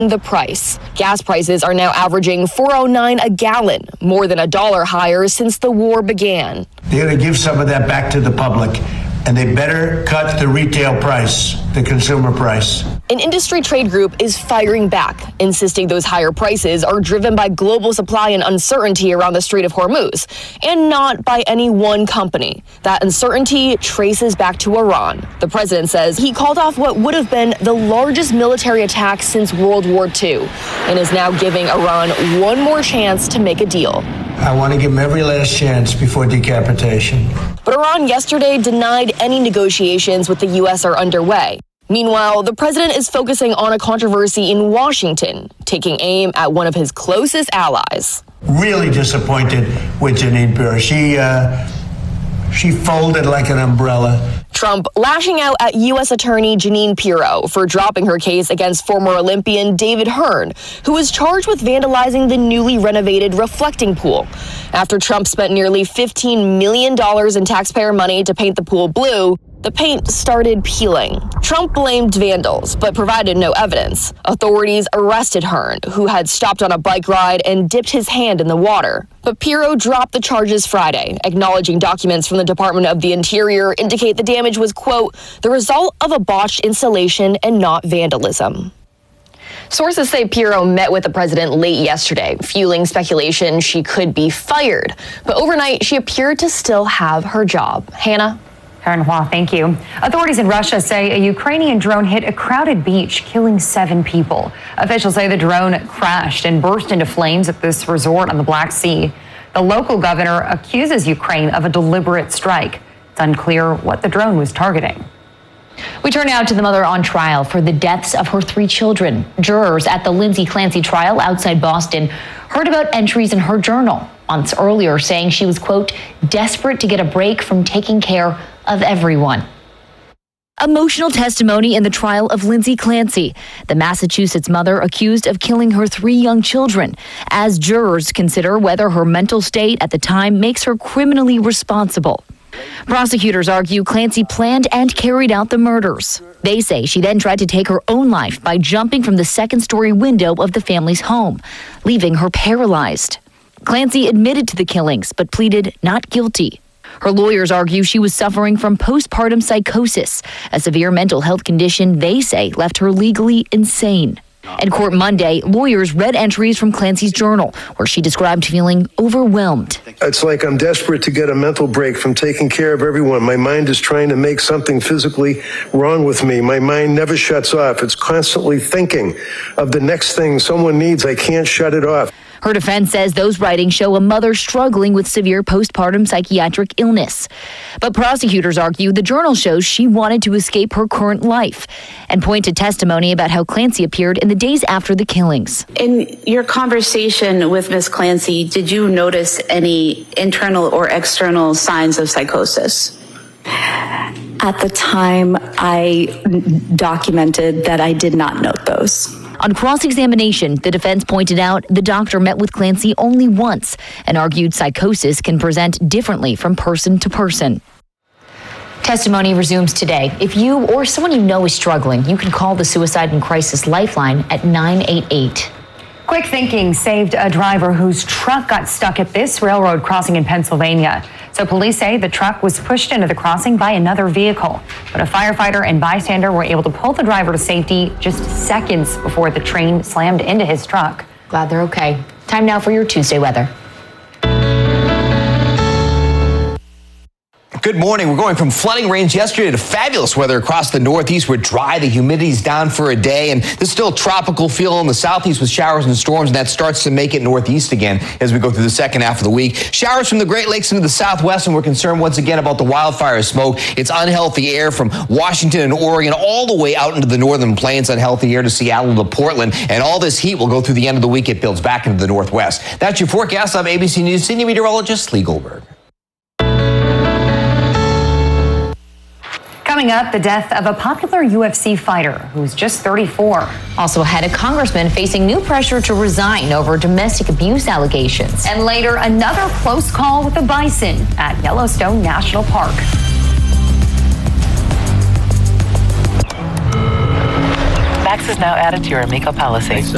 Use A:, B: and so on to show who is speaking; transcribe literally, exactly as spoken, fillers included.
A: the price. Gas prices are now averaging four oh nine a gallon, more than a dollar higher since the war began.
B: They're going to give some of that back to the public, and they better cut the retail price, the consumer price.
A: An industry trade group is firing back, insisting those higher prices are driven by global supply and uncertainty around the Strait of Hormuz, and not by any one company. That uncertainty traces back to Iran. The president says he called off what would have been the largest military attack since World War Two, and is now giving Iran one more chance to make a deal.
B: I want to give them every last chance before decapitation.
A: But Iran yesterday denied any negotiations with the U S are underway. Meanwhile, the president is focusing on a controversy in Washington, taking aim at one of his closest allies.
B: Really disappointed with Jeanine Pirro. She, uh, she folded like an umbrella.
A: Trump lashing out at U S Attorney Jeanine Pirro for dropping her case against former Olympian David Hearn, who was charged with vandalizing the newly renovated reflecting pool. After Trump spent nearly fifteen million dollars in taxpayer money to paint the pool blue, the paint started peeling. Trump blamed vandals, but provided no evidence. Authorities arrested Hearn, who had stopped on a bike ride and dipped his hand in the water. But Pirro dropped the charges Friday, acknowledging documents from the Department of the Interior indicate the damage was, quote, the result of a botched installation and not vandalism. Sources say Pirro met with the president late yesterday, fueling speculation she could be fired. But overnight, she appeared to still have her job. Hannah?
C: Karen Hua, thank you. Authorities in Russia say a Ukrainian drone hit a crowded beach, killing seven people. Officials say the drone crashed and burst into flames at this resort on the Black Sea. The local governor accuses Ukraine of a deliberate strike. It's unclear what the drone was targeting.
D: We turn now to the mother on trial for the deaths of her three children. Jurors at the Lindsay Clancy trial outside Boston heard about entries in her journal months earlier saying she was, quote, desperate to get a break from taking care of everyone. Emotional testimony in the trial of Lindsay Clancy, the Massachusetts mother accused of killing her three young children, as jurors consider whether her mental state at the time makes her criminally responsible. Prosecutors argue Clancy planned and carried out the murders. They say she then tried to take her own life by jumping from the second-story window of the family's home, leaving her paralyzed. Clancy admitted to the killings, but pleaded not guilty. Her lawyers argue she was suffering from postpartum psychosis, a severe mental health condition they say left her legally insane. In court Monday, lawyers read entries from Clancy's journal, where she described feeling overwhelmed.
E: It's like I'm desperate to get a mental break from taking care of everyone. My mind is trying to make something physically wrong with me. My mind never shuts off. It's constantly thinking of the next thing someone needs. I can't shut it off.
D: Her defense says those writings show a mother struggling with severe postpartum psychiatric illness. But prosecutors argue the journal shows she wanted to escape her current life and point to testimony about how Clancy appeared in the days after the killings.
F: In your conversation with Miz Clancy, did you notice any internal or external signs of psychosis?
G: At the time, I documented that I did not note those.
D: On cross-examination, the defense pointed out the doctor met with Clancy only once and argued psychosis can present differently from person to person. Testimony resumes today. If you or someone you know is struggling, you can call the Suicide and Crisis Lifeline at nine eight eight.
C: Quick thinking saved a driver whose truck got stuck at this railroad crossing in Pennsylvania. So police say the truck was pushed into the crossing by another vehicle. But a firefighter and bystander were able to pull the driver to safety just seconds before the train slammed into his truck.
D: Glad they're okay. Time now for your Tuesday weather.
H: Good morning. We're going from flooding rains yesterday to fabulous weather across the northeast. We're dry. The humidity's down for a day, and there's still a tropical feel in the southeast with showers and storms, and that starts to make it northeast again as we go through the second half of the week. Showers from the Great Lakes into the southwest, and we're concerned once again about the wildfire smoke. It's unhealthy air from Washington and Oregon all the way out into the northern plains, unhealthy air to Seattle to Portland, and all this heat will go through the end of the week. It builds back into the northwest. That's your forecast. I'm A B C News senior meteorologist Lee Goldberg.
C: Coming up, the death of a popular U F C fighter who's just thirty-four.
D: Also ahead, a congressman facing new pressure to resign over domestic abuse allegations.
C: And later, another close call with a bison at Yellowstone National Park.
I: Max is now added to your Amico policy.